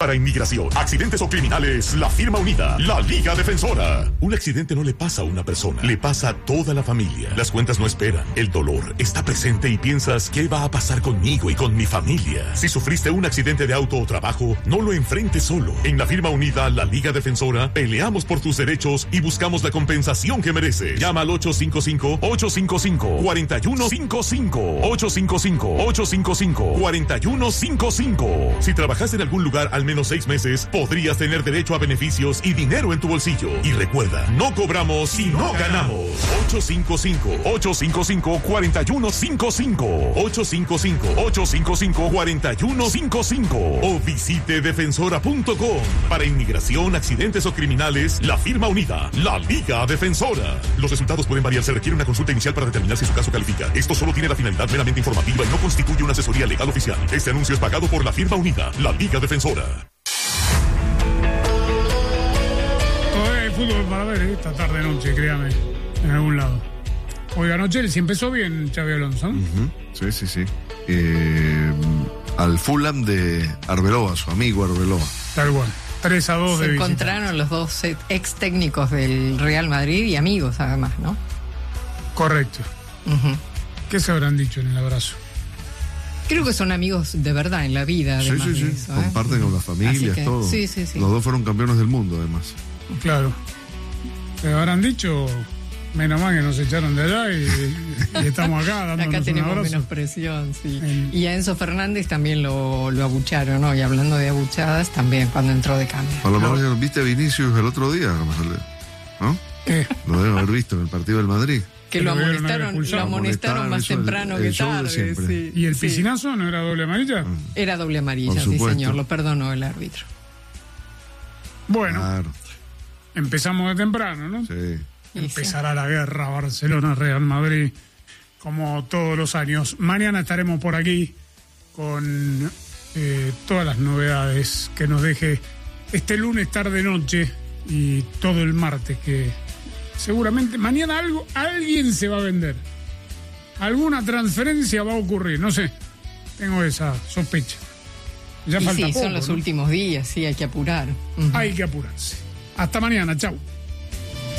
Para inmigración, accidentes o criminales, la firma unida, la Liga Defensora. Un accidente no le pasa a una persona, le pasa a toda la familia. Las cuentas no esperan, el dolor está presente y piensas, ¿qué va a pasar conmigo y con mi familia? Si sufriste un accidente de auto o trabajo, no lo enfrentes solo. En la firma unida, la Liga Defensora, peleamos por tus derechos y buscamos la compensación que mereces. Llama al 855-855-4155. 855-855-4155. Si trabajas en algún lugar al menos 6 meses, podrías tener derecho a beneficios y dinero en tu bolsillo. Y recuerda, no cobramos si no ganamos. 855-855-4155. 855-855-4155. O visite defensora.com. Para inmigración, accidentes o criminales, la firma unida, la Liga Defensora. Los resultados pueden variar, se requiere una consulta inicial para determinar si su caso califica. Esto solo tiene la finalidad meramente informativa y no constituye una asesoría legal oficial. Este anuncio es pagado por la firma unida, la Liga Defensora. Todavía hay fútbol para ver esta tarde-noche, créame, en algún lado. Oiga, anoche el sí empezó bien, Xabi Alonso, ¿no? Sí. Al Fulham de Arbeloa, su amigo Arbeloa. Tal cual. 3-2 de Se encontraron los dos ex técnicos del Real Madrid y amigos, además, ¿no? Correcto. ¿Qué se habrán dicho en el abrazo? Creo que son amigos de verdad en la vida, además. Sí. De eso, comparten con las familias, todo. Sí. Los dos fueron campeones del mundo, además. Claro. Se habrán dicho, menos mal que nos echaron de allá y estamos acá dándonos acá tenemos un abrazo. menos presión, sí. Y a Enzo Fernández también lo abucharon, ¿no? Y hablando de abuchadas, también cuando entró de cambio. A lo mejor viste a Vinicius el otro día, ¿no? ¿Qué? Lo deben haber visto en el partido del Madrid. Que lo amonestaron más temprano que tarde. Sí. ¿Y el piscinazo no era doble amarilla? Era doble amarilla, sí, señor. Lo perdonó el árbitro. Bueno, claro. Empezamos de temprano, ¿no? Sí. Empezará la guerra Barcelona-Real Madrid, como todos los años. Mañana estaremos por aquí con todas las novedades que nos deje este lunes tarde-noche y todo el martes, que seguramente mañana alguien se va a vender. Alguna transferencia va a ocurrir, no sé. Tengo esa sospecha. Ya falta poco, son los últimos días, sí, hay que apurar. Hay que apurarse. Hasta mañana, chau.